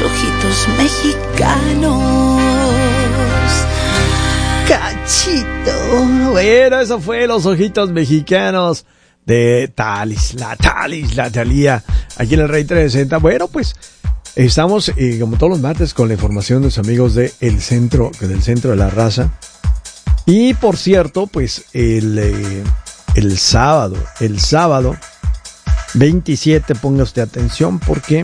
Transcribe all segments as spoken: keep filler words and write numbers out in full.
los ojitos mexicanos. Cachito. Bueno, eso fue Los Ojitos Mexicanos de Thalys, la Thalys, la Thalía, aquí en el Rey trescientos sesenta. Bueno, pues estamos, eh, como todos los martes, con la información de los amigos de el centro, del Centro de la Raza. Y por cierto, pues el, eh, el sábado, el sábado veintisiete, ponga usted atención porque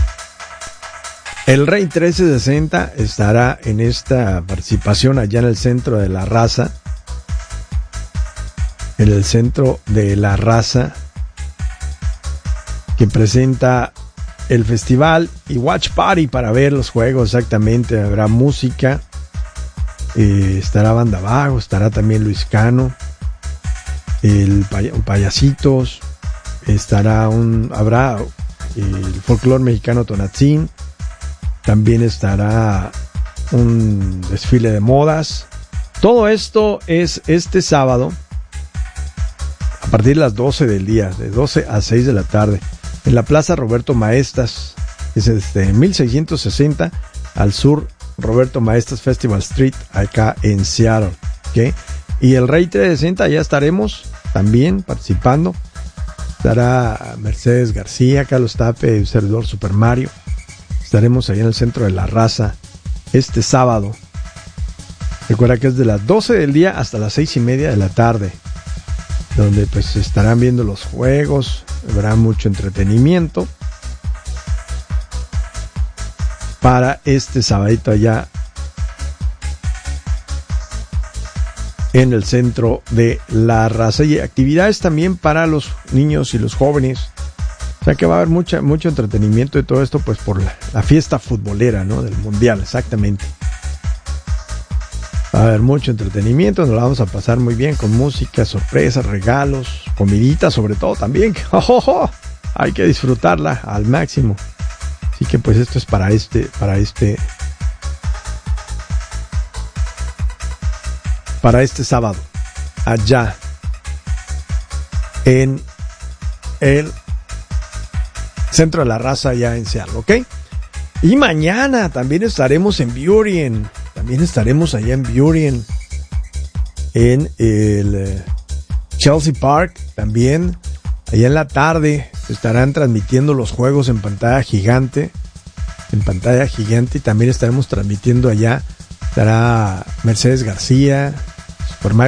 el Rey trescientos sesenta estará en esta participación allá en el Centro de la Raza. En el Centro de la Raza, que presenta el festival y Watch Party para ver los juegos. Exactamente, habrá música, eh, estará Banda Vago, estará también Luis Cano, el pay- Payasitos, estará un, habrá el folclore mexicano Tonatzin, también estará un desfile de modas. Todo esto es este sábado a partir de las doce del día, de doce a seis de la tarde, en la Plaza Roberto Maestas, es desde mil seiscientos sesenta al sur, Roberto Maestas Festival Street, acá en Seattle, ¿okay? Y el Rey trescientos sesenta, ya estaremos también participando. Estará Mercedes García, Carlos Tape, el servidor Super Mario. Estaremos ahí en el Centro de la Raza este sábado. Recuerda que es de las doce del día hasta las seis y media de la tarde, donde pues estarán viendo los juegos, habrá mucho entretenimiento para este sabadito allá en el Centro de la Raza, y actividades también para los niños y los jóvenes. O sea que va a haber mucha, mucho entretenimiento y todo esto pues por la, la fiesta futbolera, ¿no? Del Mundial, exactamente. Va a haber mucho entretenimiento, nos la vamos a pasar muy bien con música, sorpresas, regalos, comidita sobre todo también. ¡Oh, oh, oh! Hay que disfrutarla al máximo. Así que pues esto es para este, para este, para este sábado, allá en el Centro de la Raza, allá en Seattle, ¿ok? Y mañana también estaremos en Burien. También estaremos allá en Burien, en el eh, Chelsea Park. También allá en la tarde estarán transmitiendo los juegos en pantalla gigante. En pantalla gigante. Y también estaremos transmitiendo allá. Estará Mercedes García, Super Mario